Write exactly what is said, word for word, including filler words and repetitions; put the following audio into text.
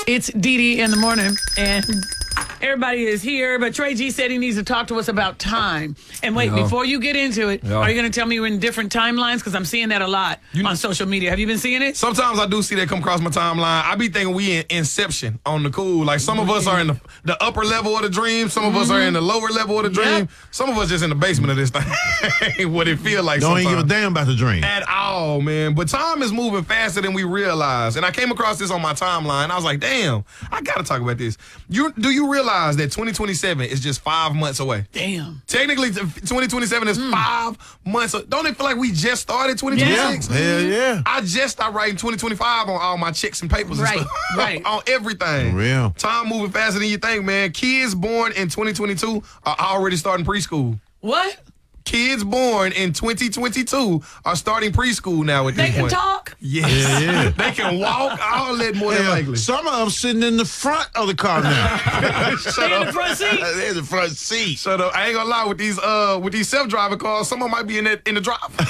It's Dee Dee in the morning, and everybody is here, but Trey G said he needs to talk to us about time. And wait, Yeah. before you get into it, Yeah. are you going to tell me you're in different timelines? Because I'm seeing that a lot You- on social media. Have you been seeing it? Sometimes I do see that come across my timeline. I be thinking we in Inception on the cool. Like some of us are in the, the upper level of the dream. Some of us are in the lower level of the dream. Yep. Some of us just in the basement of this thing. What it feel like Don't even give a sometimes. damn about the dream. At all, man. But time is moving faster than we realize. And I came across this on my timeline. I was like, damn, I got to talk about this. You Do you realize that twenty twenty-seven is just five months away? Damn. Technically, twenty twenty-seven is five months. Don't it feel like we just started twenty twenty-six? Yeah, hell yeah. I just started writing twenty twenty-five on all my checks and papers Right, and stuff. right. On everything. For real. Time moving faster than you think, man. Kids born in twenty twenty-two are already starting preschool. What? Kids born in twenty twenty-two are starting preschool now at this They can point. talk? Yes. Yeah, yeah. They can walk, all that more than Hell, likely. some of them sitting in the front of the car now. Stay in the front seat? They're in the front seat. Shut up. I ain't gonna lie, with these uh with these self-driving cars, someone might be in that in the drive.